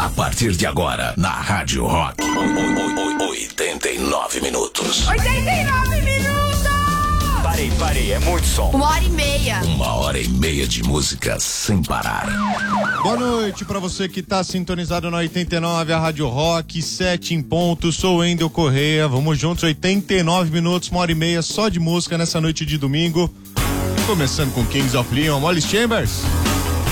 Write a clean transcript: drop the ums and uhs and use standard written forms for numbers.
A partir de agora, na Rádio Rock. 89 minutos. 89 minutos! Parei, é muito som. 1h30. 1h30 de música sem parar. Boa noite pra você que tá sintonizado na 89, a Rádio Rock, 7 em ponto. Sou Wendel Correia. Vamos juntos, 89 minutos, 1h30 só de música nessa noite de domingo. Começando com Kings of Leon, Molly Chambers.